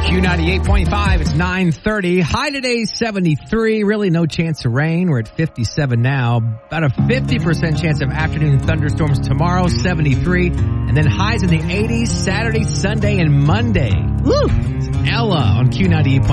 Q98.5, it's 9:30. High today, 73. Really no chance of rain. We're at 57 now. About a 50% chance of afternoon thunderstorms tomorrow, 73. And then highs in the 80s Saturday, Sunday, and Monday. Woo! It's Ella on Q98.5.